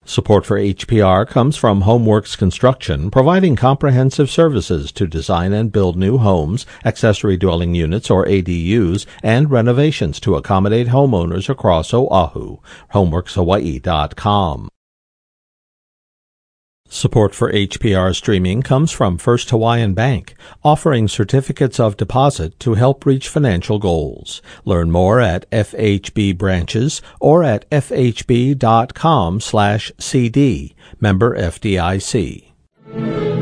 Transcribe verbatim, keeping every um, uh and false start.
Support for H P R comes from HomeWorks Construction, providing comprehensive services to design and build new homes, accessory dwelling units or A D Us, and renovations to accommodate homeowners across Oahu. homeworks hawaii dot com. Support for H P R streaming comes from First Hawaiian Bank, offering certificates of deposit to help reach financial goals. Learn more at F H B branches or at f h b dot com slash c d. Member F D I C.